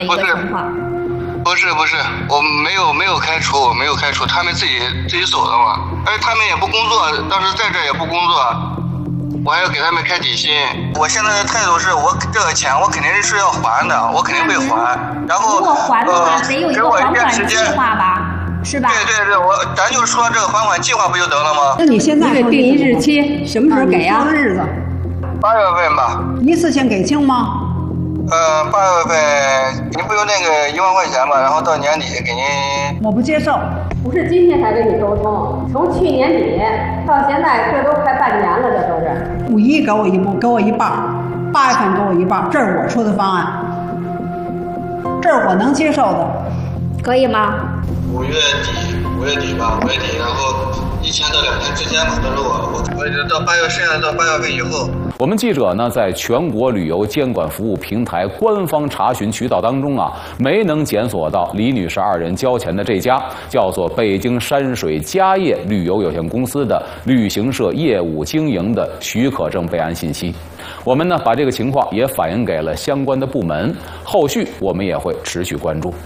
一个情况。 不是，我没有开除，他们自己走的嘛，而且他们也不工作，当时在这也不工作，我还要给他们开底薪。我现在的态度是我这个钱我肯定是要还的，我肯定会还。然后如果还的话，得有一个还款计划吧，是吧？ 对，咱就说这个还款计划不就得了吗？ 那你现在定一日期，什么时候给呀？ 日子 8月份吧。 一次性给清吗 ？8月份你不有那个1万块钱嘛，然后到年底给您。 我不接受。 不是今天才跟你沟通，从去年底到现在，这都快半年了，这都是。 5·1给我一半，8月份给我一半，这是我出的方案，这是我能接受的， 可以吗 ？5月底吧，然后1天到2天之间吧，但是我到8月，剩下到8月份以后。 我们记者呢，在全国旅游监管服务平台官方查询渠道当中啊，没能检索到李女士2人交钱的这家叫做北京山水家业旅游有限公司的旅行社业务经营的许可证备案信息。我们呢，把这个情况也反映给了相关的部门，后续我们也会持续关注。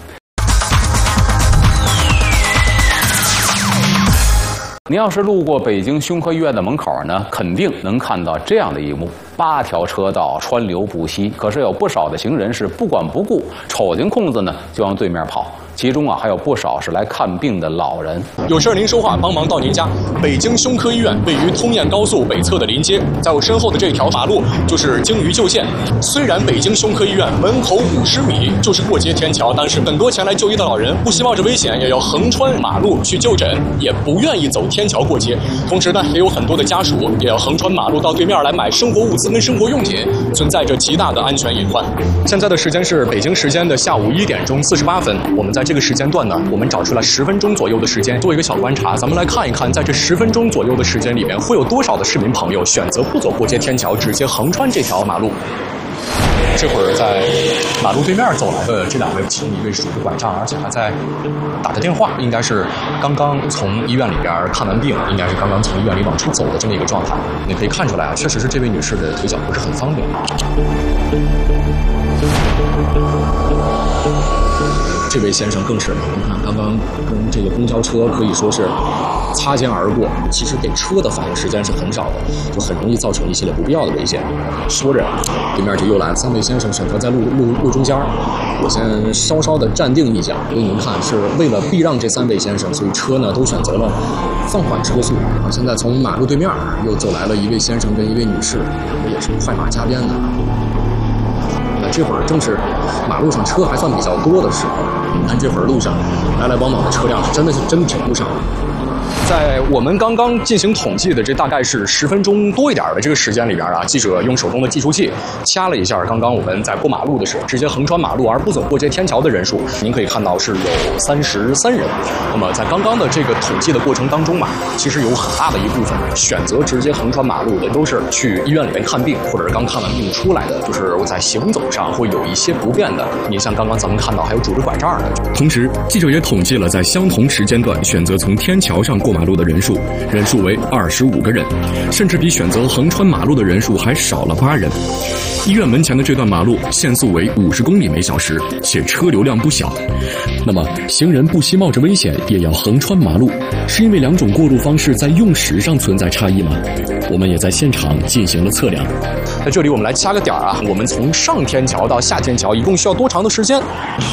您要是路过北京胸科医院的门口呢，肯定能看到这样的一幕：8条车道川流不息，可是有不少的行人是不管不顾，瞅见空子呢就往对面跑。其中啊，还有不少是来看病的老人。 有事您说话，帮忙到您家。北京胸科医院位于通燕高速北侧的临街，在我身后的这条马路就是鲸鱼旧线。虽然北京胸科医院门口50米就是过街天桥，但是很多前来就医的老人不惜冒着危险，也要横穿马路去就诊，也不愿意走天桥过街。同时呢，也有很多的家属也要横穿马路到对面来买生活物资跟生活用品，存在着极大的安全隐患。现在的时间是北京时间的下午1点钟48分，我们在这个时间段呢，我们找出了10分钟左右的时间做一个小观察，咱们来看一看，在这10分钟左右的时间里面，会有多少的市民朋友选择不走过街天桥，直接横穿这条马路。这会儿在马路对面走来的这2位，其中一位是拄着拐杖，而且还在打着电话，应该是刚刚从医院里边看完病，应该是刚刚从医院里往出走的这么一个状态。你可以看出来啊，确实是这位女士的腿脚不是很方便。这位先生更是，你看刚刚跟这个公交车可以说是擦肩而过，其实给车的反应时间是很少的，就很容易造成一系列不必要的危险。说着，对面就又来了3位先生，选择在路中间，我先稍稍的站定一脚，因为您看是为了避让这3位先生，所以车呢都选择了放缓车速。现在从马路对面又走来了1位先生跟1位女士，也是快马加鞭的。这会儿正是马路上车还算比较多的时候，你看这会儿路上来来往往的车辆是真停不上。在我们刚刚进行统计的这大概是10分钟多一点的这个时间里边啊，记者用手中的计数器掐了一下刚刚我们在过马路的时候直接横穿马路而不走过街天桥的人数，您可以看到是有33人。那么在刚刚的这个统计的过程当中嘛，其实有很大的一部分选择直接横穿马路的都是去医院里面看病，或者是刚看完病出来的，就是在行走上会有一些不便的。你像刚刚咱们看到还有拄着拐杖的。 同时，记者也统计了在相同时间段选择从天桥上过马路的人数为25个人，甚至比选择横穿马路的人数还少了8人。医院门前的这段马路限速为50公里每小时，且车流量不小。那么，行人不惜冒着危险也要横穿马路，是因为2种过路方式在用时上存在差异吗？我们也在现场进行了测量。 在这里我们来掐个点啊，我们从上天桥到下天桥一共需要多长的时间？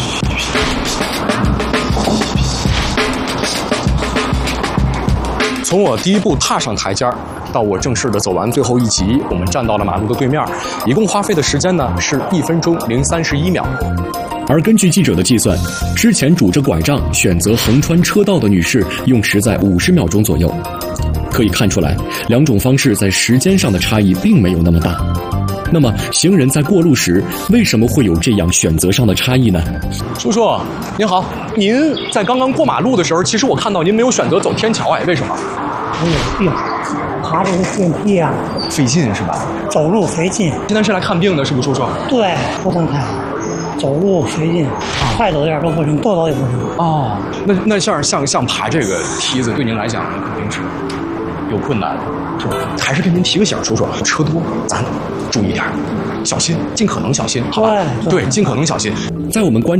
从我第一步踏上台阶到我正式的走完最后一级，我们站到了马路的对面，一共花费的时间呢是1分钟零31秒。 而根据记者的计算，之前拄着拐杖选择横穿车道的女士用时在50秒钟左右。可以看出来，2种方式在时间上的差异并没有那么大。那么，行人在过路时为什么会有这样选择上的差异呢？ 叔叔，您好，您在刚刚过马路的时候，其实我看到您没有选择走天桥，哎，为什么？ 我有病，爬这个电梯啊， 费劲是吧？ 走路费劲。 今天是来看病的，是不是叔叔？ 对，不能看，走路费劲，快走点都不行，多走也不行。 哦，那像爬这个梯子，对您来讲肯定是有困难，是吧？还是跟您提个醒，叔叔，车多，咱注意点，小心，尽可能小心，好吧？对，尽可能小心。 在我们观察